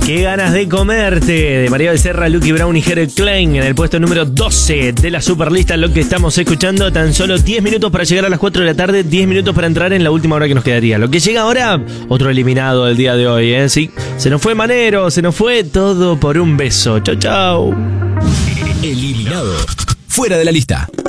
Qué ganas de comerte, de María Becerra, Lucky Brown y Jere Klein en el puesto número 12 de la superlista. Lo que estamos escuchando, tan solo 10 minutos para llegar a las 4 de la tarde, 10 minutos para entrar en la última hora que nos quedaría. Lo que llega ahora, otro eliminado del día de hoy, ¿eh? Sí, se nos fue Manero, se nos fue todo por un beso. Chau, chau. Eliminado. Fuera de la lista.